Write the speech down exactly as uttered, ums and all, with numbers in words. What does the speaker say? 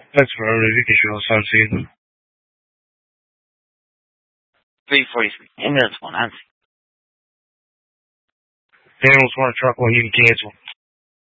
That's forever. You can show us something. three forty-three. Hey, what's going on? Daniel's want to truck when you can cancel.